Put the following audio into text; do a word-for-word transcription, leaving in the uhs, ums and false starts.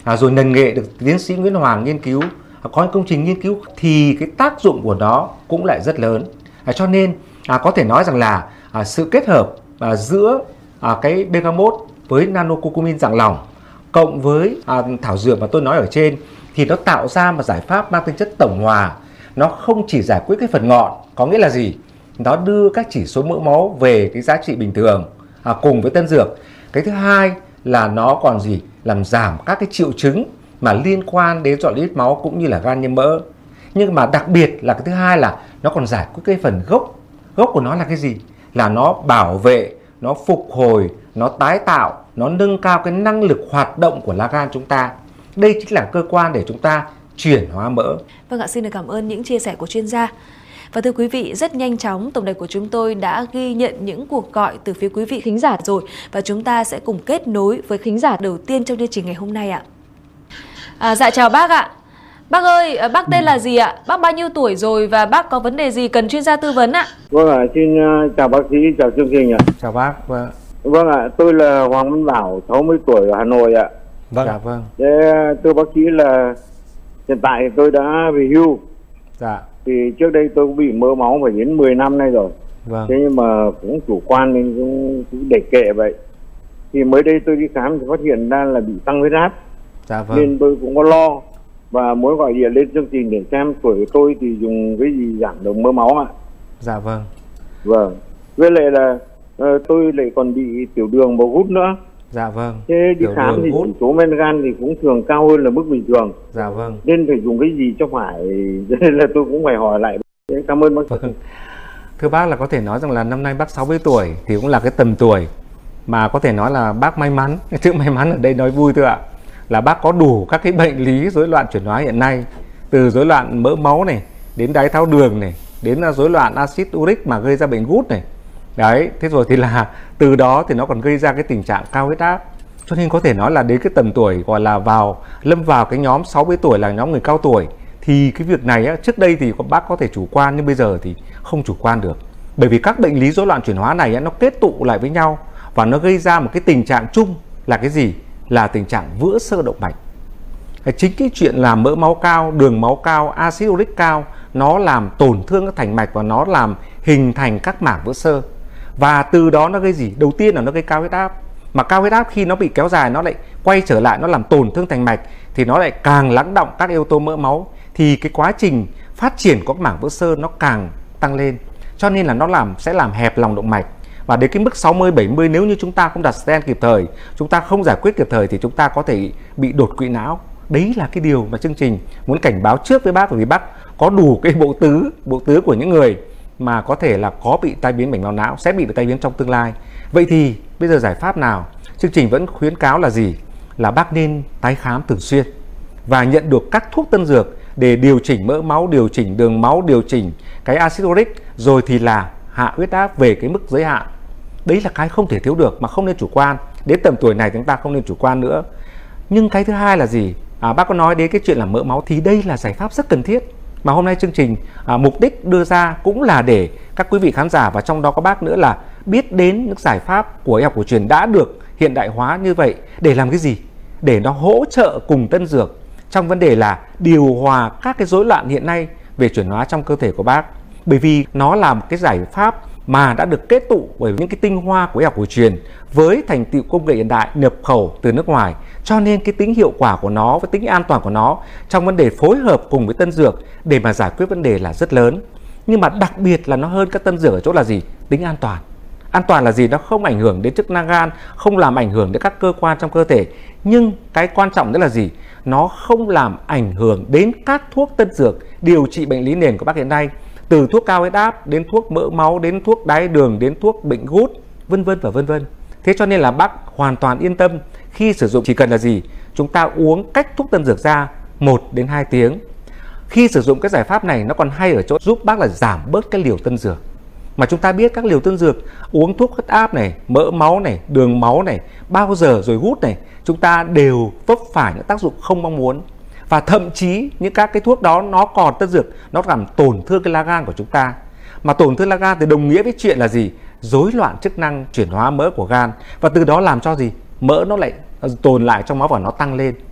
à, rồi nền nghệ được tiến sĩ Nguyễn Hoàng nghiên cứu, à, có công trình nghiên cứu, thì cái tác dụng của nó cũng lại rất lớn. À, cho nên à, có thể nói rằng là à, sự kết hợp à, giữa à, cái bergamot với nano-curcumin dạng lỏng cộng với à, thảo dược mà tôi nói ở trên, thì nó tạo ra một giải pháp mang tính chất tổng hòa. Nó không chỉ giải quyết cái phần ngọn, có nghĩa là gì? Nó đưa các chỉ số mỡ máu về cái giá trị bình thường à, cùng với tân dược. Cái thứ hai là nó còn gì? Làm giảm các cái triệu chứng mà liên quan đến dọn lipid máu cũng như là gan nhiễm mỡ. Nhưng mà đặc biệt là cái thứ hai là nó còn giải quyết cái phần gốc. Gốc của nó là cái gì? Là nó bảo vệ, nó phục hồi, nó tái tạo, nó nâng cao cái năng lực hoạt động của lá gan chúng ta. Đây chính là cơ quan để chúng ta chuyển hóa mỡ. Vâng ạ, xin được cảm ơn những chia sẻ của chuyên gia. Và thưa quý vị, rất nhanh chóng tổng đài của chúng tôi đã ghi nhận những cuộc gọi từ phía quý vị khán giả rồi, và chúng ta sẽ cùng kết nối với khán giả đầu tiên trong chương trình ngày hôm nay ạ. À, dạ chào bác ạ. Bác ơi, bác tên là gì ạ? Bác bao nhiêu tuổi rồi và bác có vấn đề gì cần chuyên gia tư vấn ạ? Vâng ạ, xin uh, chào bác sĩ, chào chương trình ạ. Chào bác. Vâng, vâng ạ, tôi là Hoàng Văn Bảo, sáu mươi tuổi ở Hà Nội ạ. Vâng. Dạ, vâng. Thế thưa bác sĩ là hiện tại tôi đã về hưu. Dạ. Thì trước đây tôi cũng bị mỡ máu phải đến mười năm nay rồi. Vâng. Thế nhưng mà cũng chủ quan nên cũng, cũng để kệ vậy. Thì mới đây tôi đi khám thì phát hiện ra là bị tăng huyết áp. Dạ vâng. Nên tôi cũng có lo và muốn gọi điện lên chương trình để xem tuổi của tôi thì dùng cái gì giảm được mỡ máu ạ. Dạ vâng. Vâng. Với lại là uh, tôi lại còn bị tiểu đường và gút nữa. Dạ vâng. Thế đi tiểu khám thì hút. chỉ số men gan thì cũng thường cao hơn là mức bình thường. Dạ vâng. Nên phải dùng cái gì cho phải, nên là tôi cũng phải hỏi lại. Cảm ơn bác sĩ. Vâng. Thưa bác, là có thể nói rằng là năm nay bác sáu mươi tuổi thì cũng là cái tầm tuổi mà có thể nói là bác may mắn. Cái chữ may mắn ở đây nói vui thôi ạ. Là bác có đủ các cái bệnh lý rối loạn chuyển hóa hiện nay, từ rối loạn mỡ máu này, đến đái tháo đường này, đến rối loạn axit uric mà gây ra bệnh gút này. Đấy, thế rồi thì là từ đó thì nó còn gây ra cái tình trạng cao huyết áp. Cho nên có thể nói là đến cái tầm tuổi gọi là vào lâm vào cái nhóm sáu mươi tuổi là nhóm người cao tuổi, thì cái việc này á, trước đây thì bác có thể chủ quan nhưng bây giờ thì không chủ quan được. Bởi vì các bệnh lý rối loạn chuyển hóa này á, nó kết tụ lại với nhau và nó gây ra một cái tình trạng chung là cái gì? Là tình trạng vữa xơ động mạch. Chính cái chuyện là mỡ máu cao, đường máu cao, axit uric cao, nó làm tổn thương các thành mạch và nó làm hình thành các mảng vữa xơ. Và từ đó nó gây gì? Đầu tiên là nó gây cao huyết áp. Mà cao huyết áp khi nó bị kéo dài, nó lại quay trở lại, nó làm tổn thương thành mạch, thì nó lại càng lắng đọng các yếu tố mỡ máu, thì cái quá trình phát triển của các mảng vữa xơ nó càng tăng lên. Cho nên là nó làm sẽ làm hẹp lòng động mạch. Và đến cái mức sáu mươi bảy mươi, nếu như chúng ta không đặt stent kịp thời, chúng ta không giải quyết kịp thời, thì chúng ta có thể bị đột quỵ não. Đấy là cái điều mà chương trình muốn cảnh báo trước với bác, bởi vì bác có đủ cái bộ tứ, bộ tứ của những người mà có thể là có bị tai biến mạch máu não, sẽ bị tai biến trong tương lai. Vậy thì bây giờ giải pháp nào? Chương trình vẫn khuyến cáo là gì? Là bác nên tái khám thường xuyên và nhận được các thuốc tân dược để điều chỉnh mỡ máu, điều chỉnh đường máu, điều chỉnh cái axit uric, rồi thì là hạ huyết áp về cái mức giới hạn. Đấy là cái không thể thiếu được mà không nên chủ quan. Đến tầm tuổi này chúng ta không nên chủ quan nữa. Nhưng cái thứ hai là gì? À, bác có nói đến cái chuyện là mỡ máu, thì đây là giải pháp rất cần thiết. Mà hôm nay chương trình à, mục đích đưa ra cũng là để các quý vị khán giả và trong đó có bác nữa là biết đến những giải pháp của y học cổ truyền đã được hiện đại hóa như vậy để làm cái gì? Để nó hỗ trợ cùng tân dược trong vấn đề là điều hòa các cái rối loạn hiện nay về chuyển hóa trong cơ thể của bác. Bởi vì nó là một cái giải pháp mà đã được kết tụ bởi những cái tinh hoa của y học cổ truyền với thành tựu công nghệ hiện đại nhập khẩu từ nước ngoài, cho nên cái tính hiệu quả của nó với tính an toàn của nó trong vấn đề phối hợp cùng với tân dược để mà giải quyết vấn đề là rất lớn. Nhưng mà đặc biệt là nó hơn các tân dược ở chỗ là gì? Tính an toàn. An toàn là gì? Nó không ảnh hưởng đến chức năng gan, không làm ảnh hưởng đến các cơ quan trong cơ thể. Nhưng cái quan trọng đó là gì? Nó không làm ảnh hưởng đến các thuốc tân dược điều trị bệnh lý nền của bác hiện nay, từ thuốc cao huyết áp đến thuốc mỡ máu, đến thuốc đái đường, đến thuốc bệnh gút, vân vân và vân vân. Thế cho nên là bác hoàn toàn yên tâm khi sử dụng, chỉ cần là gì? Chúng ta uống cách thuốc tân dược ra một đến hai tiếng. Khi sử dụng cái giải pháp này nó còn hay ở chỗ giúp bác là giảm bớt cái liều tân dược. Mà chúng ta biết các liều tân dược uống thuốc huyết áp này, mỡ máu này, đường máu này, bao giờ rồi gút này, chúng ta đều vấp phải những tác dụng không mong muốn. Và thậm chí những các cái thuốc đó nó còn tân dược, nó làm tổn thương cái lá gan của chúng ta. Mà tổn thương lá gan thì đồng nghĩa với chuyện là gì? Rối loạn chức năng chuyển hóa mỡ của gan. Và từ đó làm cho gì? Mỡ nó lại tồn lại trong máu và nó tăng lên.